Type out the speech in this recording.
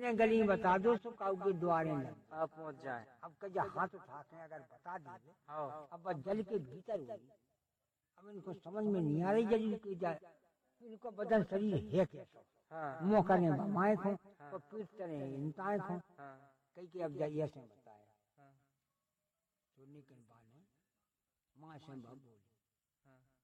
इन्हें गली बता दो तो काऊ के द्वारे लग आप पहुंच जाए। अब कहीं हाथ उठा के अगर बता दिए अब बस जल के भीतर होगी। अब इनको समझ में नहीं आ रही जल की जाए, इनको बदन शरीर है कैसा, मुँह करने माए खो और पीठ चले इंताए खो कई के अब जाइए से बताया तो निकल बाने माँ से बोली